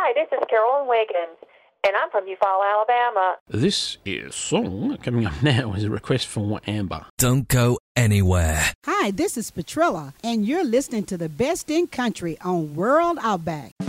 Hi, this is Carolyn Wiggins, and I'm from Eufaula, Alabama. This is Song. Coming up now is a request from Amber. Don't go anywhere. Hi, this is Petrilla, and you're listening to the best in country on World Outback.